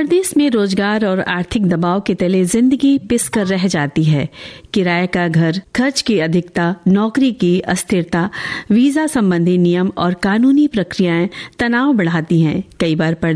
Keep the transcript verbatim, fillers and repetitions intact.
परदेश में रोजगार और आर्थिक दबाव के तले जिंदगी पिस कर रह जाती है। किराए का घर, खर्च की अधिकता, नौकरी की अस्थिरता, वीजा संबंधी नियम और कानूनी प्रक्रियाएं तनाव बढ़ाती हैं। कई बार